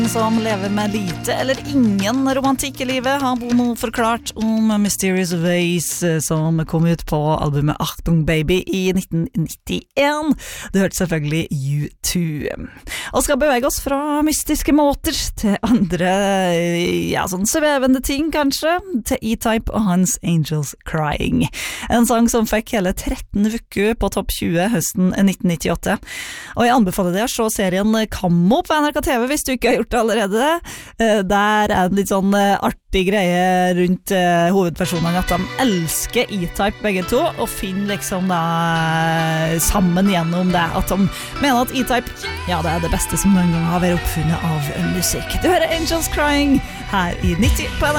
som lever med lite eller ingen romantikk i livet har Bono forklart om Mysterious Ways som kom ut på albumet Achtung Baby i 1991. Det hørte selvfølgelig U2. Og skal bevege oss fra mystiske måter til andre, ja, sånn svevende ting kanskje, til E-Type og hans Angels Crying. En sang som fikk hele 13 uker på topp 20 høsten 1998. Og jeg anbefaler deg å se serien Kammo på NRK TV hvis du ikke har gjort det allerede. Der en litt sånn artig greie rundt hovedpersonene at de elsker E-Type begge to, og finner liksom da sammen gjennom det at de mener at E-Type, ja, det det beste som noen gang har vært oppfunnet av musikk. Du hører Angels Crying her i 90 på NRK.